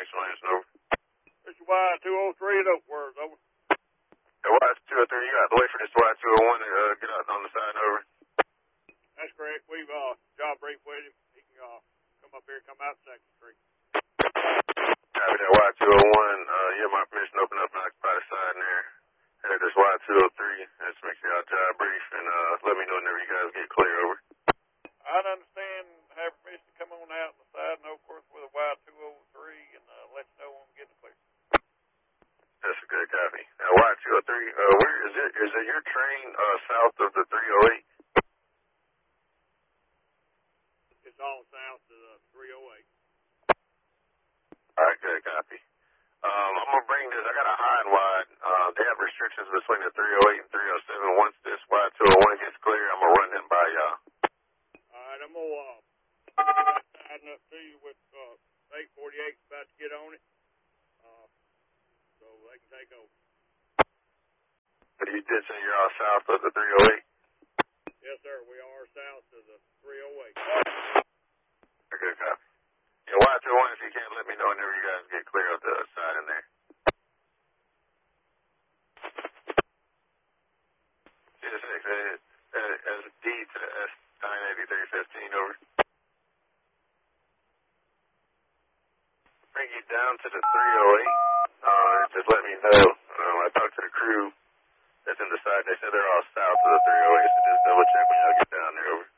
Max Williams, over. This is Y203 at Oakworth, over. Y203, you got to wait for this Y201 to get out on the side, over. That's correct. We've job briefed with him. He can come up here and come out 2nd Street. Copy that Y201. You have my permission to open up and occupy the side in there. Headed this Y203. Just make sure y'all job brief and let me know whenever you guys get clear, over. I'd understand, have permission to come on out the side and Oakworth with a Y203 and let you know when we get the clear. That's a good copy. Now, Y203, where is it? Is it your train south of the 308? It's all south of the 308. All right, good copy. I'm going to bring this. I got a high and wide. They have restrictions between the 308 and 307. Once this Y201 gets clear, I'm going to run them by y'all. All right, I'm going to tighten up to you with 848 about to get on it. So they can take over. But you did say you're all south of the 308? Yes, sir. We are south of the 308. Good copy. Yeah, Y201, if you can't, let me know whenever you guys get clear of the side in there. CSX as D to S98315, over. Bring you down to the 308. Just let me know. I talked to the crew that's in the side. They said they're all south of the 308, so just double check when y'all get down there, over.